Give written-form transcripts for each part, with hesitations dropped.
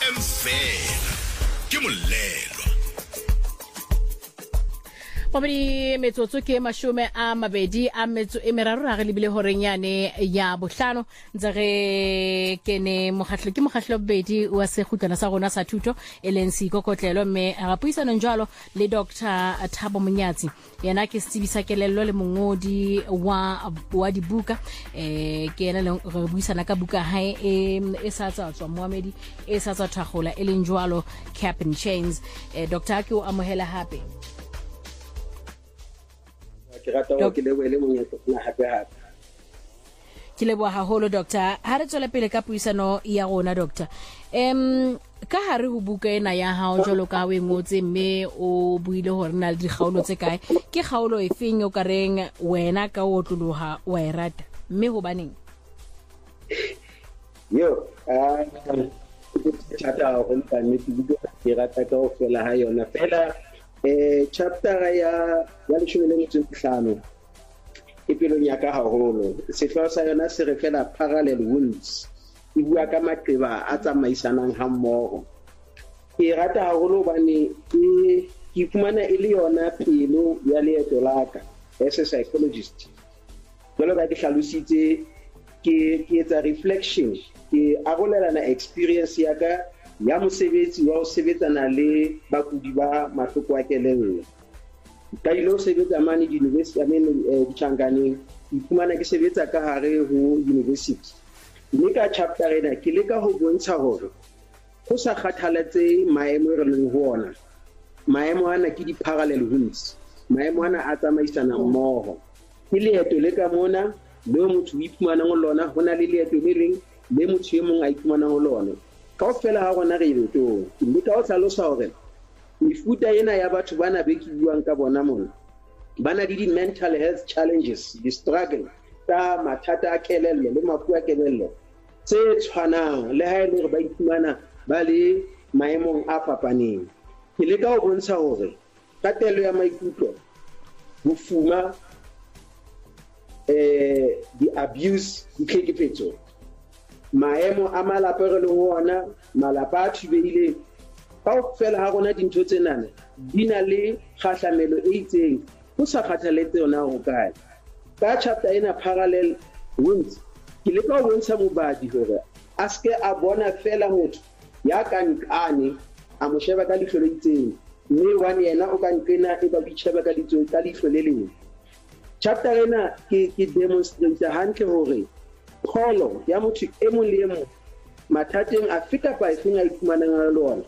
FM fela ke molelo Pabedi metsotso ke mashume a mabedi a metso e meraro ra re lebile horeng yane ya bohlano ntse re kene mokgatlo bedi wa se khutlana sa rona sa thuto LNC kokotlelo mme a puisana njalo le Dr. Thabo Monyatsi yena ke setsibisa kelello le mongodi wa dibuka ke yena le re buisana ka buka hae e sa tswa Mohamedi e sa tswa Thakgola e leng jwalo Cap and Chains Dr. ke o amohela hape ke rata ho ke leboele monyetla na hape ke leboa haholo doctor ha re tswela pele ka puisano ya rona doctor ka hare ho buka ena ya hao jolo ka we ngotse mme o buile hore na le dikgaolo tse kae ke kgaolo efeng o ka reng wena ka o tloloha wa irata mme ho baneng yo chata ho nka mme ke rata ka o fela ha yona fela chapter ya 15 e pelong ya ka haholo sefao sa yona se re fela parallel wounds e bua ka maqeba a tsamaisanang ha mmoho ke rata haholo bane ke ifumana e le yona pelo ya leeto la ka as a psychologist jalo ka di hlalositse ke etsa reflection ke arolelana experience ya ka ya mosebetsi wa ho sebetsana le bakudi ba mahloko a kelello ka ilo sebetsa mane university Ditjhankaneng ifumana ke sebetsa ka hare ho university mme ka chapter ena ke leka ho bontsha hore ho sa kgathalatse maemo re leng ho ona maemo ana ke di parallel wounds maemo ana a tsamaisana mmoho ke leeto le ka mona le motho o ifumana ho lona hona le leeto le leng le motho e mong a ifumana ho lona ka fela ha rona re to mme ka o tlhalosa hore mefuta ena ya batho bana be ke buang ka bona mona bana di mental health challenges di struggle ta mathata a kelello le mafu a kelello tse tshwanang le ha ile re ba iphumana ba le maemong a fapaneng ke le ka ho bontsha hore katelo ya maikutlo bofuma di abuse di tlhekefetso maemo a malapa re le ona malapa a thibehile ka fela ha rona dintho tsenana di na le kgahlamelo e itseng ho sa kgathaletse yona ho kae ka chapter ena parallel wounds ke le ka ho bontsha mobadi hore a ske a bona fela motho ya ka nkane a mo sheba ka leihlo le itseng mme wane yena o ka nkena e ba bitsheba ka leihlo le leng chapter ena ke demonstrate hantle hore kholo ya motho e mong le e mong mathateng a feta pa efeng a iphumanang a lona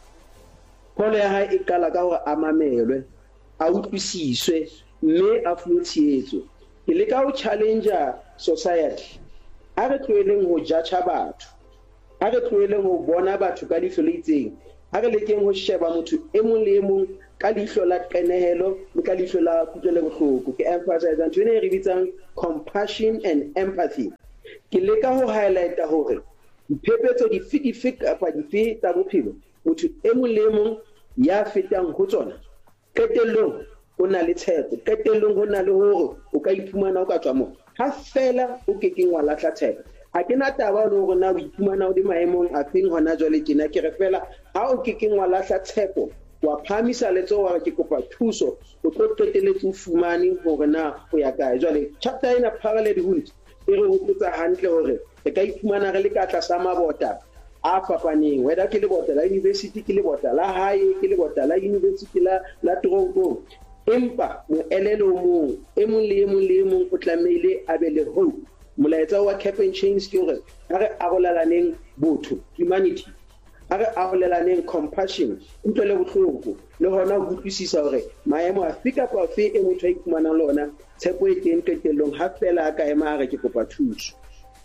kholo ya hae e kala ka hore a mamelwe a utlwisiswe mme a fuwe tshehetso ke le ka ho challenge society a re tloeleng ho judge batho a re tloeleng ho bona batho ka leihlo le itseng a re lekeng ho sheba motho e mong le e mong ka leihlo la qenehelo le ka leihlo la kutlwelo bohloko ke emphasize ntho ena e re bitsang compassion and empathy ke leka ho highlighta hore diphephetso dife kapa dife tsa bophelo motho e mong le mong ya fetang ho tsona qetellong o na le tshepo qetellong ho na le hore o ka iphumana o ka tswa mo ha fela o kekeng wa lahla tshepo ha ke na taba le hore na o iphumana o di maemong a feng hona jwale tjena ke re fela ha o kekeng wa lahla tshepo wa phamisa letso wa ke kopa thuso o tlo qetelletse o fumane hore na o ya kae jwale chapter ena parallel wounds e re hopotsa hantle hore re ka iphumana re le ka tlasa mabota a fapaneng whether ke le bota la university ke le bota la hae ke le bota la university la toronkong empa moelelo mong e mong le e mong o tlamehile a be le hope molaetsa wa Cap and Chains ke hore ha re arolelaneng botho humanity ha re arolelaneng compassion utlwele bohloko le hona ho utlwisisa hore maemo a fika pa fe e motho a iphumanang le ona tshepo e teng qetellong ha fela ka ema re ke kopa thuso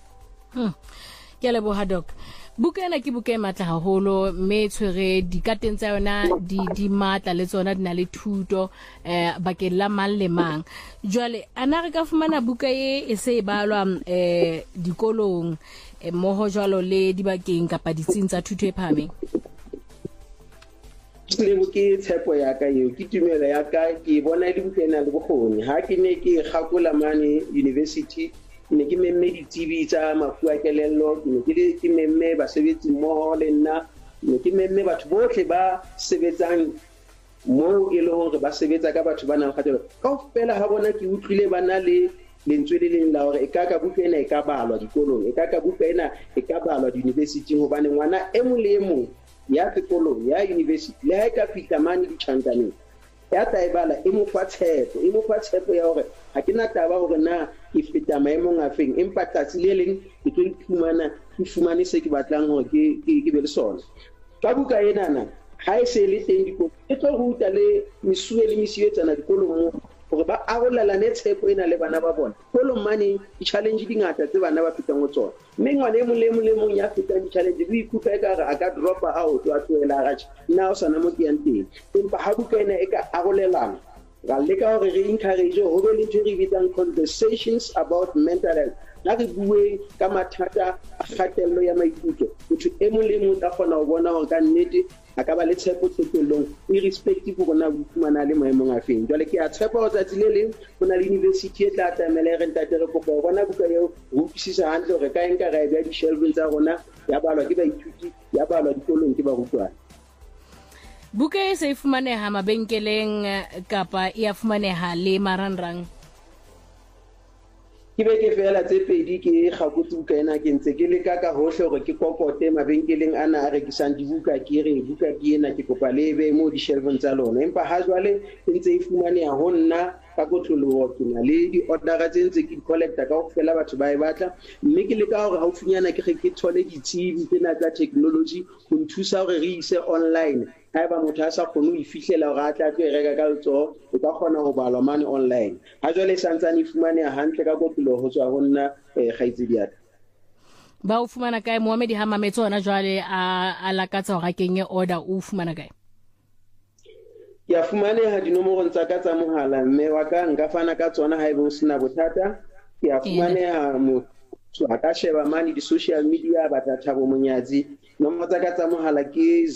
ke leboha doc buka ena ke buka e matla haholo mme tshwere dikateng tsa yona di matla le tsona di na le thuto bakeng la mang le mang jwale ana re ka fumana buka e se e balwa dikolong moho jwalo le dibakeng kapa ditsing tsa thuto e phahameng le ke tshepo ya ka eo ke tumelo ya ka ke bona le bukena le bokgoni ha ke ne ke kgakola mane university ne ke memme ditsebi tsa mafu a kelello ke ne ke memme basebetsi mmoho le nna ne ke memme batho bohle ba sebetsang mo e le hore ba sebetsa ka batho ba nang kgatello kaofela ha bona ke utlwile ba na le lentswe le leng la hore e ka buka ena e ka balwa dikolong e ka buka ena e ka balwa di-university hobane ngwana e mong le e mong ya sekolong ya university le ha e ka fihla mane ditjhankaneng ya taebala e mo fa tshepo ya hore ha ke na taba hore na ke feta maemong a feng empa tatsi le leng ke tlo ifumane se ke batlang hore ke be le sona ka buka enana ha e se le teng dikolo e tlo ruta le mesuwe le mesietsana dikolong mo hore ba arolelane tshepo ena le bana ba bona kolong mane di-challenge dingata tse bana ba fetang ho tsona mme ngwana e mong le mong ya fetang di-challenge o ikutlwa e ka re a ka dropa out a tlohela ratjha nna o sana mo ke yang teng empa ha buka ena e ka arolelana ra leka hore re encourage ho be le ntho re bitsang conversations about mental health ha re bue ka mathata a kgatello ya maikutlo motho e mong le mong tla kgona ho bona hore ka nnete a ka ba le tshepo qetellong irrespective hore na o fumana le maemong a feng jwale ke a tshepa ho tsatsi le leng ho na le university e tla tamela re ntate re kopa ho bona buka eo ho utlwisisa hantle hore ka enka ra e beha di-shelveng tsa rona ya balwa ke baithuti ya balwa dikolong ke barutwana buka e se e fumaneha mabenkeleng kapa e a fumaneha le marangrang ke beke fela tse pedi ke gakotse buka ena ke ntse ke leka ka hohle hore ke kokote mabenkeleng ana a rekisang dibuka ke re buka ke ena ke kopa le be mo di-shelveng tsa lona empa ha jwale e ntse e fumaneha ho nna ka kotloloho ke na le di-ordera tse ntse ke di-collecta ka ofela batho ba e batla mme ke leka hore haufinyana ke thole ditsebi tsena tsa technology ho nthusa hore re ise online haeba motho a sa kgone ho ifihlela hore a tla tlo e reka ka letsoho o ka kgona ho balwa mane online ha jwale e santsane e fumaneha hantle ka kotloloho ho tswa ho nna kgaitsedi ya ba o fumana kae Mohammed ha mametse ona jwale a lakatsa hore a kenye order o fumana kae ya fumaneha dinomorong tsa ka tsa mohala mme wa ka nka fana ka tsona haeba o sena bothata ya fumaneha motho a ka sheba mane di-social media ba tla Thabo Monyatsi nomoro tsa ka tsa mohala ke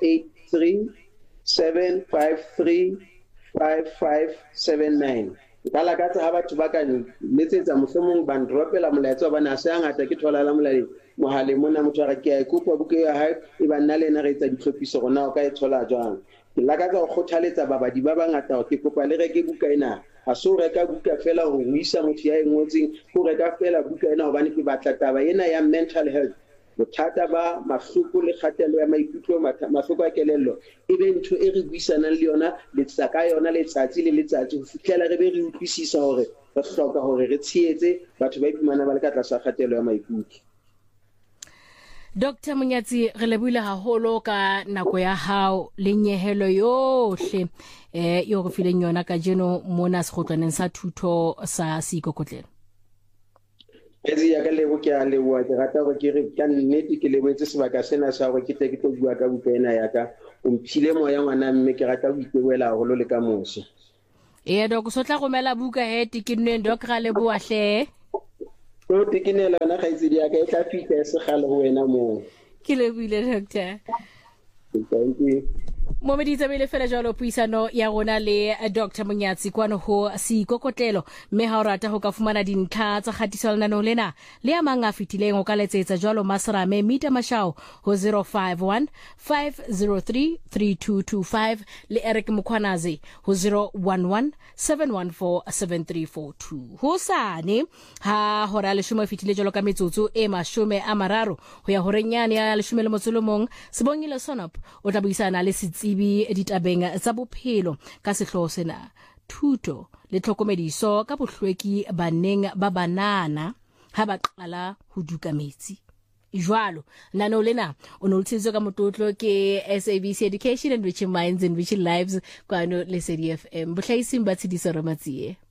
0837535579 ka lakatsa ha batho ba ka letsetsa mohlomong ba ndropela molaetsa ba na se ngata ke thola la mohaleng mona motho a re ke a ikopa buka ya hae e ba nna lena re etsa ditlhophiso rona o ka e thola jwang ke lakatsa go kgothaletsa babadi ba bangata hore ke kopa le reke buka ena ha so reka buka fela ho isa motho ya ngotseng ho reka fela buka ena hobane ke batla taba ena ya mental health bothata ba mahloko le kgatello ya maikutlo mahloko a kelello e be ntho e re buisanang le yona le tsa ka yona letsatsi le letsatsi ho fihlela re be re utlwisisa hore re hloka hore re tshehetse batho ba iphumana ba le ka tlasa kgatello ya maikutlo. Dr. Monyatsi re lebohile haholo ka nako ya hao le nyehelo yohle yo re fileng yona ka jeno mona sekgotlwaneng sa thuto sa Seikokotlelo. Ezi ya ka lebo ke a leboha ke rata hore ke re ka nnete ke leboetse sebaka sena sa hore ke tle ke tlo bua ka buka ena ya ka o mphile moya ngwana mme ke rata ho ipewela haholo le ka moso dok so tla romela buka tikineng dok ra leboha hle o tikinela na kgaitsedi ya ka e tla fika e segale ho wena mo ke lebohile doctor thank you Momedi tsabile fela jalo puisano ya rona le Dr. Monyatsi kwano ho Seikokotlelo mme ha o rata ho ka fumana dintlha tsa kgatisolenano lena le a manga fitileng o ka letsetsa jalo Masrame Mita Mashao ho 051 503 3225 le Eric Mukhwanazi ho 011 714 7342 ho sane ha hora le shumo fitile jalo ka metsotso e mashome a mararo ho ya horenyane ya le shumele motsolomong Sibongile Sonop o tla buisana le Sitsibi ditabeng tsa bophelo ka sehloho sena thuto le tlhokomediso ka bohlweki baneng ba banana ha ba qala ho duka metsi jwalo nano lena o no ltsitso ka mototlo ke SABC Education, Enriching Minds, Enriching Lives kwano le CDFM bohlaisim ba tshediso Ramatsie.